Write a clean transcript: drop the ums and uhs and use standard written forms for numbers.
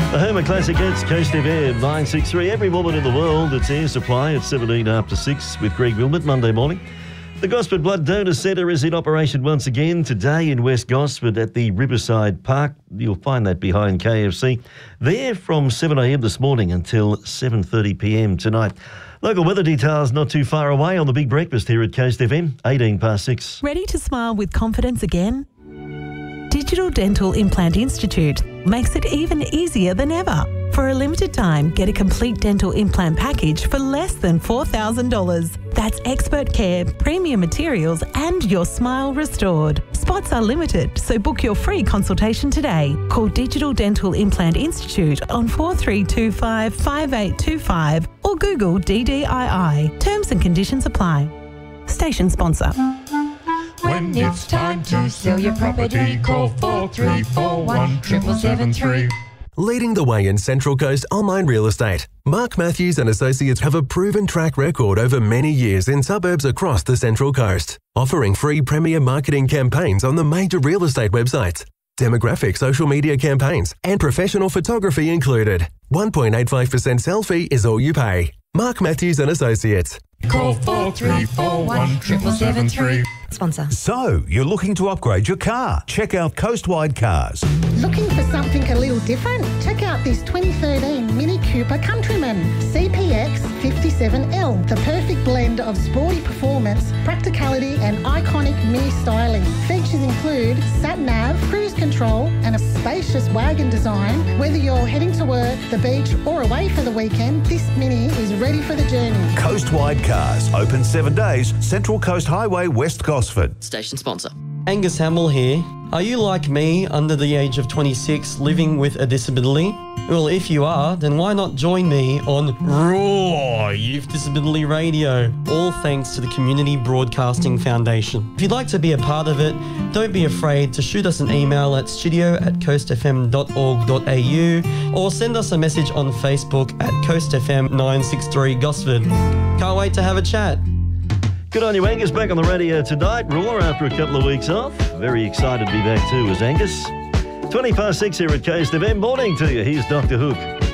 The Homer Classic hits, Coast FM 963. Every woman in the world, it's Air Supply at 17 after 6 with Greg Wilmot, Monday morning. The Gosford Blood Donor Centre is in operation once again today in West Gosford at the Riverside Park. You'll find that behind KFC. There from 7am this morning until 7:30pm tonight. Local weather details not too far away on the Big Breakfast here at Coast FM, 18 past 6. Ready to smile with confidence again? Digital Dental Implant Institute makes it even easier than ever. For a limited time, get a complete dental implant package for less than $4,000. That's expert care, premium materials and your smile restored. Spots are limited, so book your free consultation today. Call Digital Dental Implant Institute on 4325 5825 or Google DDII. Terms and conditions apply. Station sponsor. When it's time to sell your property, call 4341 7773. Leading the way in Central Coast online real estate, Mark Matthews and Associates have a proven track record over many years in suburbs across the Central Coast, offering free premier marketing campaigns on the major real estate websites, demographic social media campaigns, and professional photography included. 1.85% sell fee is all you pay. Mark Matthews and Associates. Call 4341 7773. Sponsor. So, you're looking to upgrade your car? Check out Coastwide Cars. Looking for something a little different? Check out this 2013 Mini Cooper Countryman CPX 57L. The perfect blend of sporty performance, practicality and iconic Mini styling. Features include sat-nav, cruise control and a spacious wagon design. Whether you're heading to work, the beach or away for the weekend, this Mini is ready for the journey. Coastwide Cars. Open 7 days. Central Coast Highway, West Gosford. Station sponsor. Angus Hamill here. Are you like me, under the age of 26, living with a disability? Well, if you are, then why not join me on Raw Youth Disability Radio, all thanks to the Community Broadcasting Foundation. If you'd like to be a part of it, don't be afraid to shoot us an email at studio@coastfm.org.au or send us a message on Facebook at Coast FM 963 Gosford. Can't wait to have a chat. Good on you, Angus. Back on the radio tonight. Raw after a couple of weeks off. Very excited to be back too as Angus. 20 past 6 here at Coast FM. Morning to you. Here's Dr. Hook.